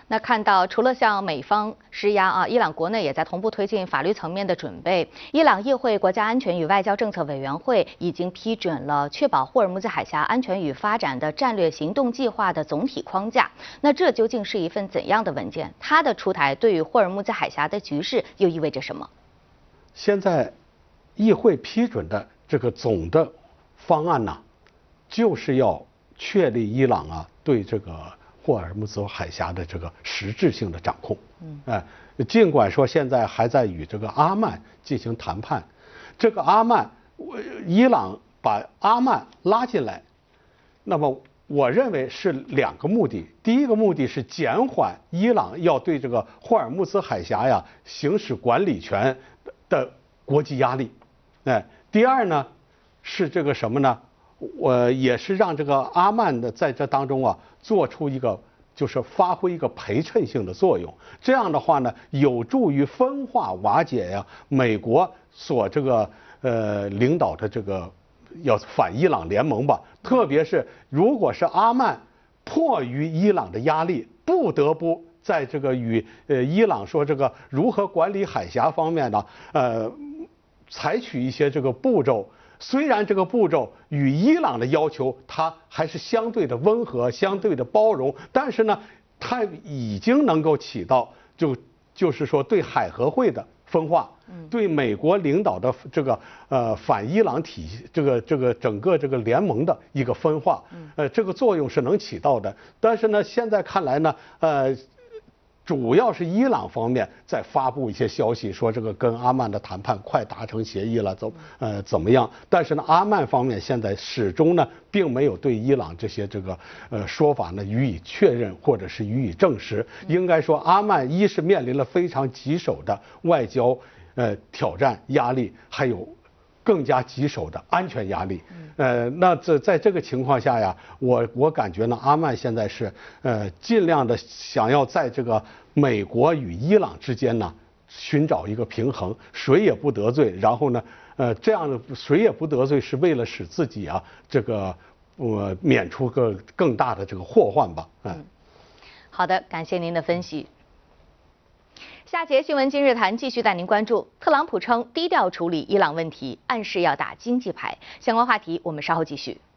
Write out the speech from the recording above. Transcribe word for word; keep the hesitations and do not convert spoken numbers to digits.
那看到除了向美方施压啊，伊朗国内也在同步推进法律层面的准备。伊朗议会国家安全与外交政策委员会已经批准了确保霍尔木兹海峡安全与发展的战略行动计划的总体框架。那这究竟是一份怎样的文件？它的出台对于霍尔木兹海峡的局势又意味着什么？ 现在议会批准的这个总的方案呢，就是要确立伊朗啊对这个霍尔木兹海峡的这个实质性的掌控。嗯，哎，尽管说现在还在与这个阿曼进行谈判，这个阿曼，伊朗把阿曼拉进来，那么我认为是两个目的。第一个目的是减缓伊朗要对这个霍尔木兹海峡呀行使管理权的国际压力。哎，第二呢是这个什么呢？我也是让这个阿曼的在这当中啊做出一个就是发挥一个陪衬性的作用。这样的话呢，有助于分化瓦解呀美国所这个呃领导的这个要反伊朗联盟吧。特别是如果是阿曼迫于伊朗的压力，不得不在这个与呃伊朗说这个如何管理海峡方面呢，呃，采取一些这个步骤。虽然这个步骤与伊朗的要求它还是相对的温和、相对的包容，但是呢，它已经能够起到就就是说对海合会的分化，对美国领导的这个呃反伊朗体系这个这个整个这个联盟的一个分化，呃，这个作用是能起到的。但是呢，现在看来呢，呃。主要是伊朗方面在发布一些消息，说这个跟阿曼的谈判快达成协议了，怎呃怎么样？但是呢，阿曼方面现在始终呢，并没有对伊朗这些这个呃说法呢予以确认或者是予以证实。应该说，阿曼一是面临了非常棘手的外交呃挑战压力，还有更加棘手的安全压力。呃，那这在这个情况下呀，我我感觉呢，阿曼现在是呃尽量的想要在这个美国与伊朗之间呢寻找一个平衡，谁也不得罪。然后呢，呃，这样的谁也不得罪，是为了使自己啊这个呃免除个更大的这个祸患吧。嗯， 嗯好的，感谢您的分析。下节新闻今日谈继续带您关注，特朗普称低调处理伊朗问题，暗示要打经济牌。相关话题我们稍后继续。